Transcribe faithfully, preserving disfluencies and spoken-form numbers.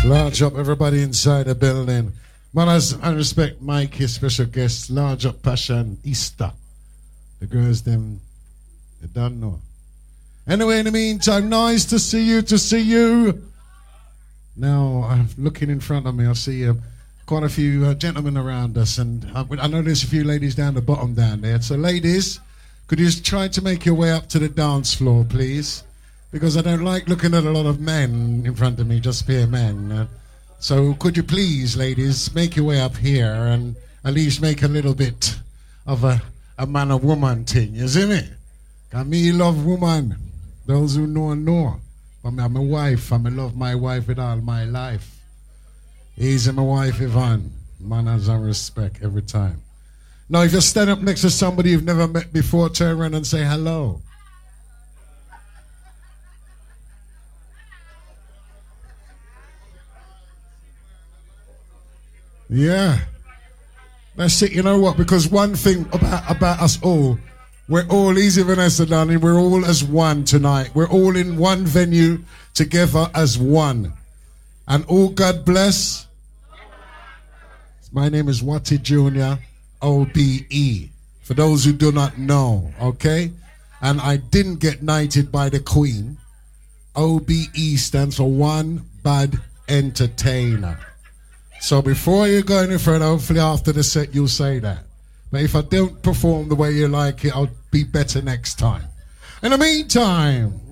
Large up everybody inside the building. Manners and respect Mike, his special guest. Large up Passion Easter. The girls, them, they don't know. Anyway, in the meantime, nice to see you, to see you. Now, I'm looking in front of me, I see uh, quite a few uh, gentlemen around us, and I, I know there's a few ladies down the bottom down there. So ladies, could you just try to make your way up to the dance floor, please? Because I don't like looking at a lot of men in front of me, just bare men. Uh, so could you please, ladies, make your way up here and at least make a little bit of a, a man or woman thing, you see me? Cause me love woman. Those who know, know. But I'm a wife, and I love my wife with all my life. Easy, my wife, Yvonne. Manners and respect every time. Now, if you stand up next to somebody you've never met before, turn around and say hello. Yeah. That's it, you know what? Because one thing about, about us all, we're all, easy Vanessa, darling, we're all as one tonight. We're all in one venue together as one. And all God bless. My name is Watty Junior, O B E. For those who do not know, okay? And I didn't get knighted by the Queen. O B E stands for One Bad Entertainer. So before you go any further, hopefully after the set you'll say that. But if I don't perform the way you like it, I'll be better next time. In the meantime,